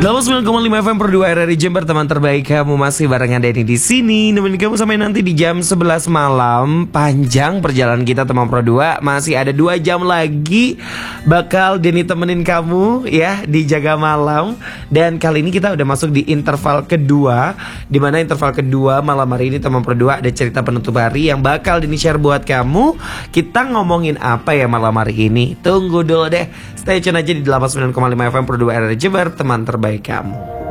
89,5 FM per 2 RRI Jember, teman terbaik kamu, masih barengan Denny di sini nemenin kamu sampai nanti di jam 11 malam. Panjang perjalanan kita teman Pro 2, masih ada 2 jam lagi bakal Denny temenin kamu ya di Jaga Malam. Dan kali ini kita udah masuk di interval kedua, dimana interval kedua malam hari ini teman Pro 2 ada cerita penutup hari yang bakal Denny share buat kamu. Kita ngomongin apa ya malam hari ini? Tunggu dulu deh, stay tune aja di 89,5 FM per 2 RRI Jember, teman terbaik kamu.